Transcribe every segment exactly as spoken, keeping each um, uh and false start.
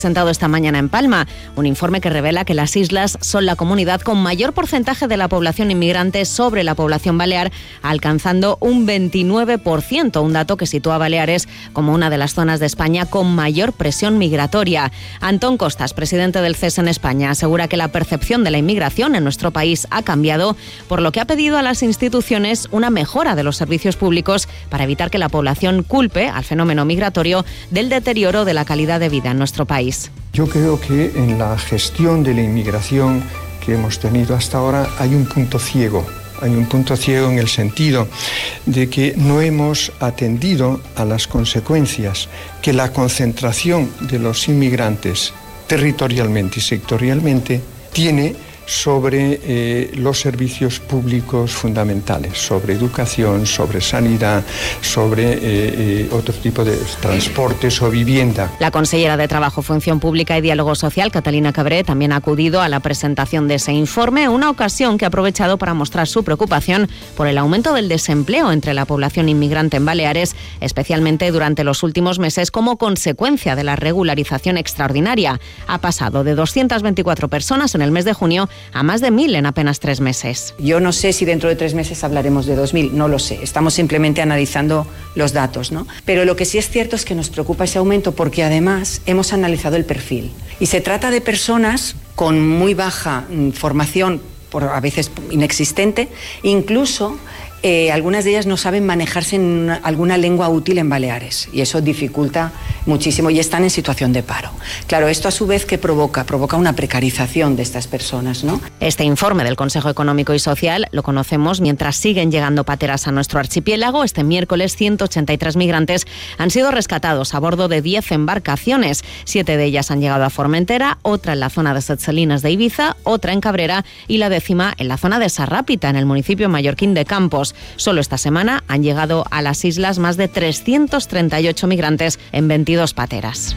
presentado esta mañana en Palma, un informe que revela que las islas son la comunidad con mayor porcentaje de la población inmigrante sobre la población balear, alcanzando un veintinueve por ciento, un dato que sitúa a Baleares como una de las zonas de España con mayor presión migratoria. Antón Costas, presidente del C E S en España, asegura que la percepción de la inmigración en nuestro país ha cambiado, por lo que ha pedido a las instituciones una mejora de los servicios públicos para evitar que la población culpe al fenómeno migratorio del deterioro de la calidad de vida en nuestro país. Yo creo que en la gestión de la inmigración que hemos tenido hasta ahora hay un punto ciego. Hay un punto ciego en el sentido de que no hemos atendido a las consecuencias que la concentración de los inmigrantes territorialmente y sectorialmente tiene sobre eh, los servicios públicos fundamentales, sobre educación, sobre sanidad, sobre eh, eh, otro tipo de transportes o vivienda. La consellera de Trabajo, Función Pública y Diálogo Social, Catalina Cabré, también ha acudido a la presentación de ese informe, una ocasión que ha aprovechado para mostrar su preocupación por el aumento del desempleo entre la población inmigrante en Baleares, especialmente durante los últimos meses como consecuencia de la regularización extraordinaria. Ha pasado de doscientas veinticuatro personas en el mes de junio a más de mil en apenas tres meses. Yo no sé si dentro de tres meses hablaremos de dos mil, no lo sé. Estamos simplemente analizando los datos, ¿no? Pero lo que sí es cierto es que nos preocupa ese aumento porque además hemos analizado el perfil. Y se trata de personas con muy baja formación, por a veces inexistente, incluso Eh, algunas de ellas no saben manejarse en una, alguna lengua útil en Baleares y eso dificulta muchísimo y están en situación de paro. Claro, esto a su vez ¿qué provoca? Provoca una precarización de estas personas, ¿no? Este informe del Consejo Económico y Social lo conocemos mientras siguen llegando pateras a nuestro archipiélago. Este miércoles ciento ochenta y tres migrantes han sido rescatados a bordo de diez embarcaciones. Siete de ellas han llegado a Formentera, otra en la zona de Set Salines de Ibiza, otra en Cabrera y la décima en la zona de Sarrápita, en el municipio mallorquín de Campos. Solo esta semana han llegado a las islas más de trescientos treinta y ocho migrantes en veintidós pateras.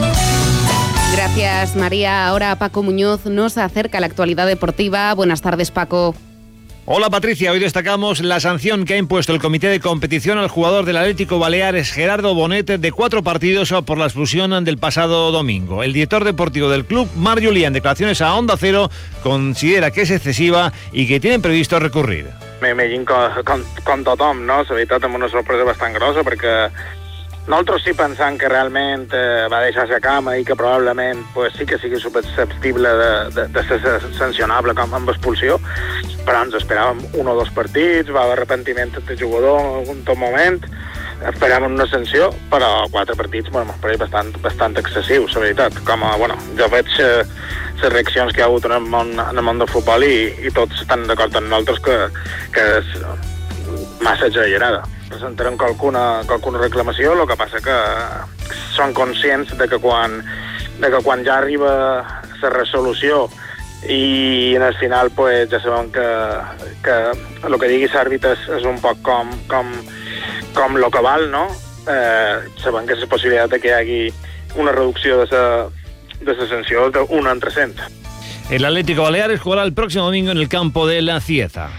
Gracias, María. Ahora Paco Muñoz nos acerca a la actualidad deportiva. Buenas tardes, Paco. Hola Patricia, hoy destacamos la sanción que ha impuesto el Comité de Competición al jugador del Atlético Baleares, Gerardo Bonet, de cuatro partidos por la expulsión del pasado domingo. El director deportivo del club, Marc Julià, en declaraciones a Onda Cero, considera que es excesiva y que tienen previsto recurrir. M'imagino com, com, com tothom, no? La veritat, amb una sorpresa bastant grossa, perquè nosaltres sí pensant que realment eh, va deixar-se a cama i que probablement pues, sí que sigui susceptible de, de, de ser sancionable com amb expulsió, però ens esperàvem un o dos partits, va haver arrepentiment del jugador en algun tot moment, esperàvem una sanció, però quatre partits bueno, m'ho pareix bastant, bastant excessiu, la veritat. Com a, bueno, jo veig eh, les reaccions que hi ha hagut en el món, en el món del futbol i, i tots estan d'acord amb nosaltres que, que és massa exagerada. Presentarem qualcuna, qualcuna reclamació, el que passa que són conscients de que quan, de que quan ja arriba la resolució i en el final pues, ja sabem que, que el que digui l'àrbitre és, és un poc com, com, com lo que val, no? Eh, sabem que és la possibilitat de que hi hagi una reducció de la de la sanció d'un entre cent. El Atlético Baleares jugará el próximo domingo en el campo de la Cieza.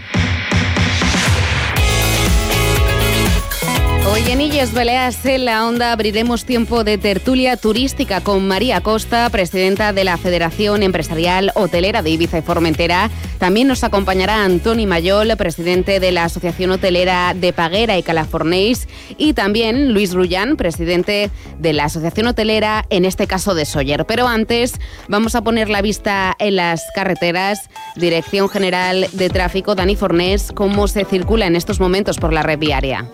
Hoy en Illes Balears, en la Onda, abriremos tiempo de tertulia turística con María Costa, presidenta de la Federación Empresarial Hotelera de Ibiza y Formentera. También nos acompañará Antoni Mayol, presidente de la Asociación Hotelera de Paguera y Calaforneix, y también Luis Rullán, presidente de la Asociación Hotelera, en este caso de Sóller. Pero antes vamos a poner la vista en las carreteras. Dirección General de Tráfico, Dani Fornés, ¿cómo se circula en estos momentos por la red viaria?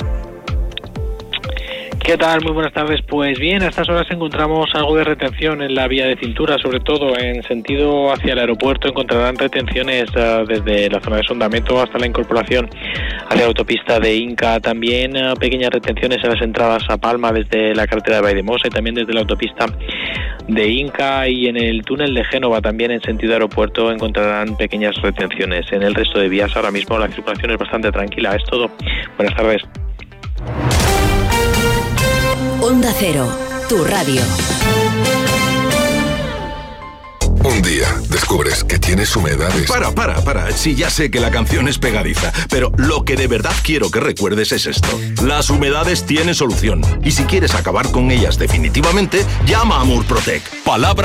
¿Qué tal? Muy buenas tardes. Pues bien, a estas horas encontramos algo de retención en la vía de cintura, sobre todo en sentido hacia el aeropuerto. Encontrarán retenciones uh, desde la zona de Sondamento hasta la incorporación hacia la autopista de Inca. También uh, pequeñas retenciones en las entradas a Palma desde la carretera de Valldemossa y también desde la autopista de Inca, y en el túnel de Génova también en sentido aeropuerto encontrarán pequeñas retenciones. En el resto de vías ahora mismo la circulación es bastante tranquila. Es todo. Buenas tardes. Onda Cero, tu radio. Un día descubres que tienes humedades. Para, para, para. Sí, ya sé que la canción es pegadiza, pero lo que de verdad quiero que recuerdes es esto. Las humedades tienen solución. Y si quieres acabar con ellas definitivamente, llama a Murprotec. Palabra